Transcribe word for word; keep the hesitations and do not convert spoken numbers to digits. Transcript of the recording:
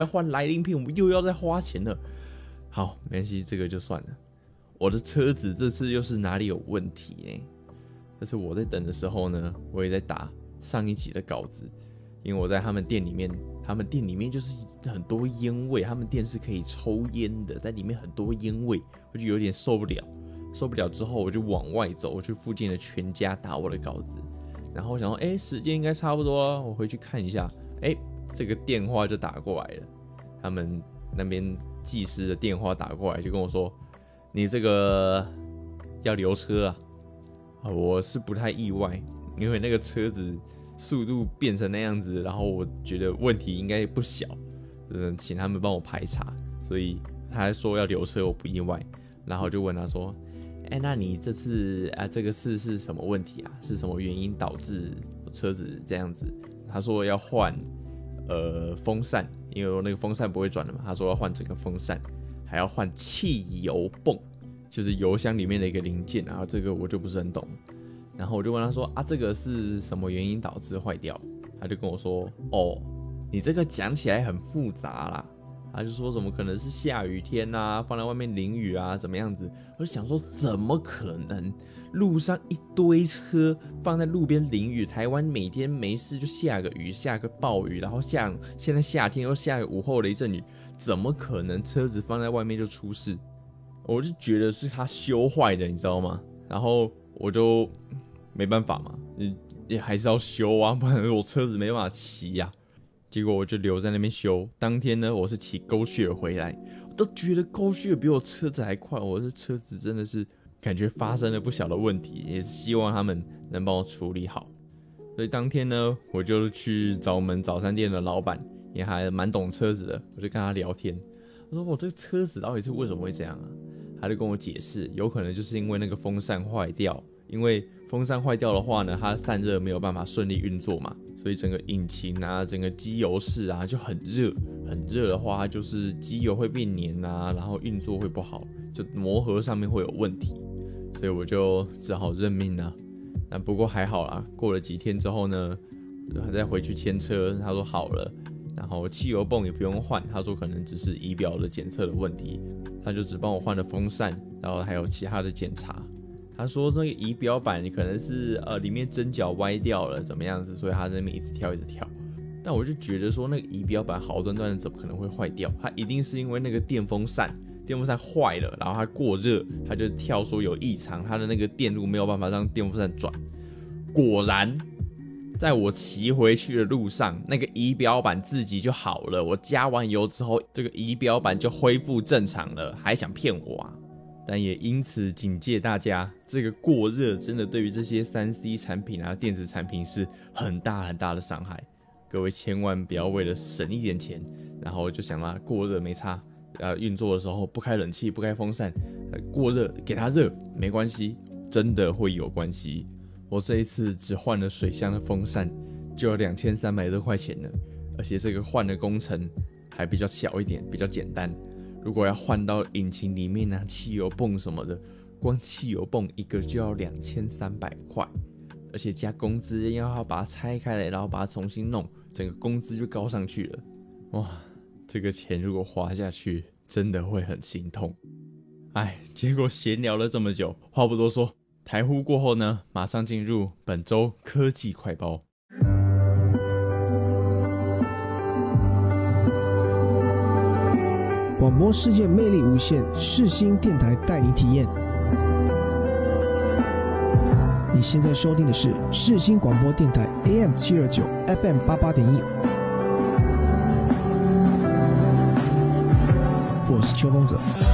要换来临品，我们又要再花钱了。好，没关系，这个就算了。我的车子这次又是哪里有问题呢？但是我在等的时候呢，我也在打上一集的稿子，因为我在他们店里面，他们店里面就是很多烟味，他们店是可以抽烟的，在里面很多烟味，我就有点受不了。受不了之后，我就往外走，我去附近的全家打我的稿子。然后我想说，哎、欸，时间应该差不多了，我回去看一下。哎、欸，这个电话就打过来了，他们那边技师的电话打过来，就跟我说。你这个要留车啊？我是不太意外，因为那个车子速度变成那样子，然后我觉得问题应该不小，嗯，请他们帮我排查，所以他还说要留车，我不意外。然后就问他说：“哎、欸，那你这次啊，这个事是什么问题啊？是什么原因导致我车子这样子？”他说要换呃风扇，因为我那个风扇不会转的嘛，他说要换整个风扇。还要换汽油泵，就是油箱里面的一个零件，然后这个我就不是很懂。然后我就问他说：“啊，这个是什么原因导致坏掉？”他就跟我说：“哦，你这个讲起来很复杂啦。”他就说怎么可能是下雨天啊，放在外面淋雨啊，怎么样子？我就想说，怎么可能？路上一堆车放在路边淋雨，台湾每天没事就下个雨，下个暴雨，然后下现在夏天又下个午后雷阵雨。怎么可能车子放在外面就出事？我就觉得是他修坏的，你知道吗？然后我就没办法嘛，你你还是要修啊，不然我车子没办法骑呀、啊。结果我就留在那边修。当天呢，我是骑GoShare回来，我都觉得GoShare比我车子还快。我的车子真的是感觉发生了不小的问题，也是希望他们能帮我处理好。所以当天呢，我就去找我们早餐店的老板。也还蛮懂车子的，我就跟他聊天。我说我这个车子到底是为什么会这样啊？他就跟我解释，有可能就是因为那个风扇坏掉，因为风扇坏掉的话呢，它散热没有办法顺利运作嘛，所以整个引擎啊，整个机油室啊就很热，很热的话，它就是机油会变黏啊，然后运作会不好，就磨合上面会有问题，所以我就只好认命啊。那不过还好啦，过了几天之后呢，他再回去牵车，他说好了。然后汽油泵也不用换，他说可能只是仪表的检测的问题，他就只帮我换了风扇，然后还有其他的检查。他说那个仪表板可能是呃里面针脚歪掉了，怎么样子，所以他在那边一直跳一直跳。但我就觉得说那个仪表板好端端的怎么可能会坏掉？它一定是因为那个电风扇，电风扇坏了，然后它过热，它就跳说有异常，它的那个电路没有办法让电风扇转。果然。在我骑回去的路上，那个仪表板自己就好了。我加完油之后，这个仪表板就恢复正常了，还想骗我啊？但也因此警戒大家，这个过热真的对于这些 三 C 产品啊、电子产品是很大很大的伤害。各位千万不要为了省一点钱，然后就想嘛过热没差，呃，运作的时候不开冷气、不开风扇，呃、过热给它热没关系，真的会有关系。我这一次只换了水箱的风扇，就要两千三百多块钱了，而且这个换的工程还比较小一点，比较简单。如果要换到引擎里面啊、汽油泵什么的，光汽油泵一个就要两千三百块，而且加工资要把它拆开来，然后把它重新弄，整个工资就高上去了。哇，这个钱如果花下去，真的会很心痛。哎，结果闲聊了这么久，话不多说。台呼过后呢，马上进入本周科技快报。 广播世界魅力无限，世新电台带你体验。你现在收听的是世新广播电台 A M 七二九 F M 八八点一，我是邱风者。